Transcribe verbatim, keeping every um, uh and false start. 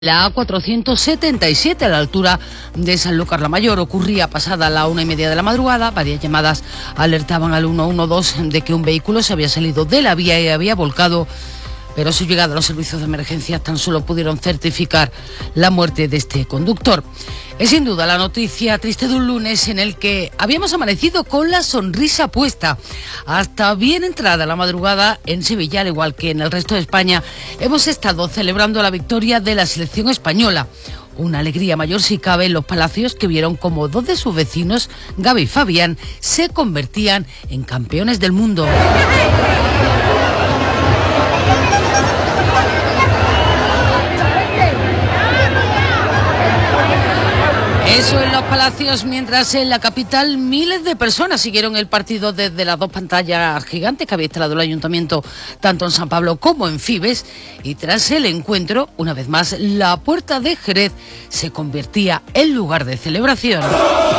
La A cuatrocientos setenta y siete, a la altura de Sanlúcar la Mayor, ocurría pasada la una y media de la madrugada. Varias llamadas alertaban al uno uno dos de que un vehículo se había salido de la vía y había volcado, pero su llegada a los servicios de emergencia tan solo pudieron certificar la muerte de este conductor. Es sin duda la noticia triste de un lunes en el que habíamos amanecido con la sonrisa puesta. Hasta bien entrada la madrugada en Sevilla, al igual que en el resto de España, hemos estado celebrando la victoria de la selección española. Una alegría mayor si cabe en los Palacios, que vieron como dos de sus vecinos, Gaby y Fabián, se convertían en campeones del mundo. Eso en los Palacios, mientras en la capital miles de personas siguieron el partido desde las dos pantallas gigantes que había instalado el ayuntamiento, tanto en San Pablo como en Fibes, y tras el encuentro, una vez más, la Puerta de Jerez se convertía en lugar de celebración.